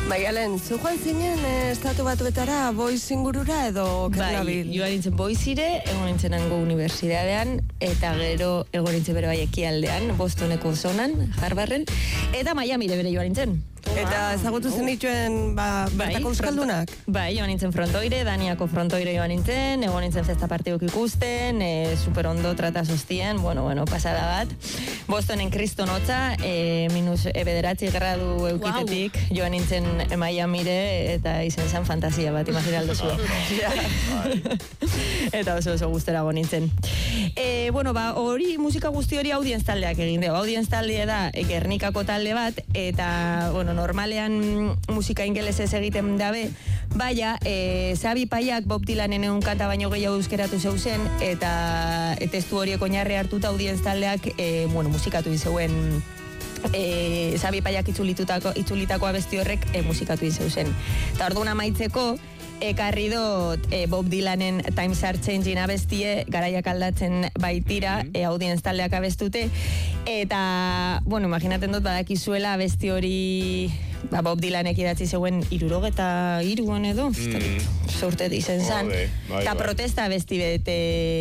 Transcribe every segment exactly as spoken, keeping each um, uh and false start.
Maialen, zu joan zinen eh, estatu batuetara boiz ingurura edo kernabil? Bai, joan nintzen boizire, egon nintzen hango unibertsitatean, eta gero egon nintzen bere bai ekialdean, Bostoneko zonan, Harvarden, eta Miamire bere joan nintzen. Eta ezagutu zen dituen ba, bertako euskaldunak? Bai, joan nintzen frontoire, Daniako frontoire joan nintzen, egon nintzen festa partiduk ikusten, e, super ondo trata sostien, bueno, bueno, pasada bat. Bostonen kristonotza, e, minus e, bederatzi gradu eukitetik, wow. Joan nintzen Miamire, eta izen zen fantasia bat, imaginaldo zuen. Eta oso oso gustera go nintzen. E, bueno, ba, hori musika guzti hori audienz taldeak egin dugu. Audienz taldea da Gernikako talde bat, eta, bueno, normalean musika ingelesez egiten dabe, baina, e, Xabi Paiak Bob Dylanen egun kanta baino gehiago euskeratu zeuzen, eta testu horiek oinarri hartuta audienz taldeak, e, bueno, musikatu izeuen e, Xabi Paiak itzulitutako, itzulitako abesti horrek e, musikatu izeuzen. Eta orduan amaitzeko, ekarri dut e, Bob Dylanen Times Are Changing abestie, garaiak aldatzen baitira, mm-hmm. e, audienz taldeak abestute, eta, bueno, imaginaten dut badakizuela abesti hori ba, Bob Dylanek idatzi zeuen irurogeta iruan edo, mm. sorte izen zan, eta protesta abesti bete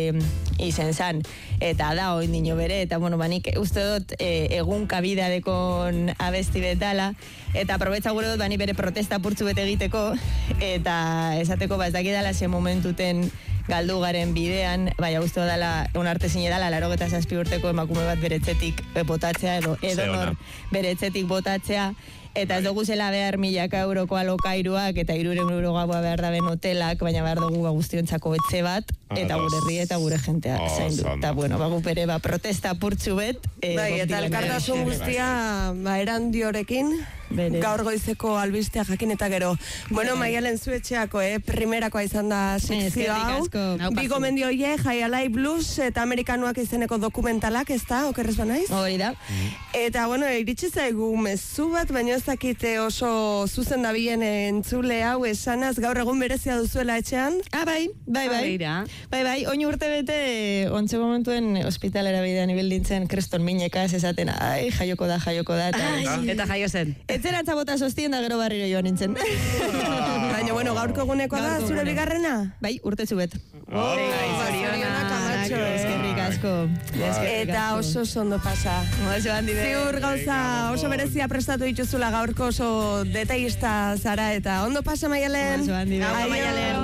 izen zan, eta da oin dino bere, eta bueno, banik uste dut e, egun kabida dekon abesti betala, eta aprobetza gure dut bani bere protesta purtsu bete egiteko, eta esateko ba ez dakidala ze momentuten galdu garen bidean, baina uste dala, onarte zine dala, larogeta zazpi urteko emakume bat beretzetik botatzea, edo edo nor beretzetik botatzea, eta ez dugu zela behar milaka euroko alokairuak, eta iruren euro gaboa behar daben hotelak, baina behar dugu ba, guztiontzako etxe bat, eta gure herri eta gure jentea oh, zaindu. Eta bueno, bagu pere ba, protesta purtsu bet. E, bai, eta elkartasun guztia ba, erandiorekin, bere. Gaur goizeko albistea jakin eta gero. Bueno, Maialen zuetxeako, eh, primerakoa izan da sekzio hau. Bi gomendio hie, Jaialai Blues eta Amerikanoak izeneko dokumentalak, ez da, okerrez banaiz? Hori da. Eta, bueno, iritsi zaigu mezu bat, baina ez dakite oso zuzen da bien entzule hau esanaz, gaur egun berezia duzuela etxean? Ah, bai, bai, bai. Bai, bai, oin urte bete, ontze momentuen hospitalera bidean ibildintzen kreston minekaz esaten, ai, jaioko da, jaioko da. Eta, ai, eta jaio zen. Etzerantza bota sostien da gero barriro joan nintzen. Baina, bueno, gaurko egunekoa da, zure bigarrena? Bai, urte zubet. Oh, zorionak amatxo, eskerrik asko. Eta oso ondo pasa. Ziur gauza oso berezia prestatu dituzula gaurko oso detailista zara, eta ondo pasa, Maialen. Oso handi, Maialen.